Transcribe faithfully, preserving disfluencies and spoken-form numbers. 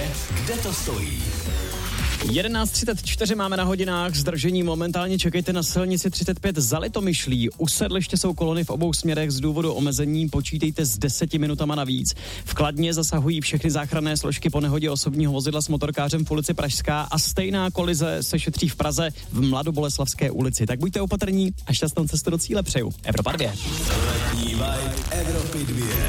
kde to stojí. jedenáct třicet čtyři máme na hodinách, zdržení momentálně čekejte na silnici třicet pět za Litomyšlí. U sedliště jsou kolony v obou směrech z důvodu omezení, počítejte s deseti minutama navíc. V Kladně zasahují všechny záchranné složky po nehodě osobního vozidla s motorkářem v ulici Pražská a stejná kolize se šetří v Praze v Mladoboleslavské ulici. Tak buďte opatrní a šťastnou cestu do cíle přeju. Evropa dvě. Letní vibe Evropy dvě.